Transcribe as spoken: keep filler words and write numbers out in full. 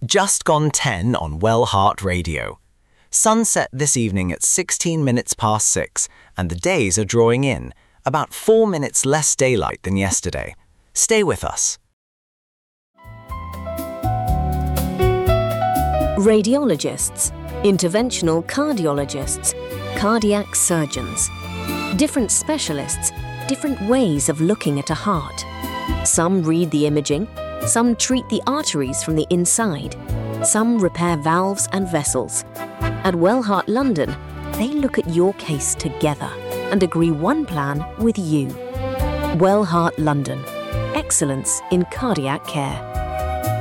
Just gone ten on Well Heart Radio. Sunset this evening at sixteen minutes past six, and the days are drawing in, about four minutes less daylight than yesterday. Stay with us. Radiologists, interventional cardiologists, cardiac surgeons. Different specialists, different ways of looking at a heart. Some read the imaging, some treat the arteries from the inside, some repair valves and vessels. At Well Heart London, they look at your case together and agree one plan with you. Well Heart London. Excellence in cardiac care.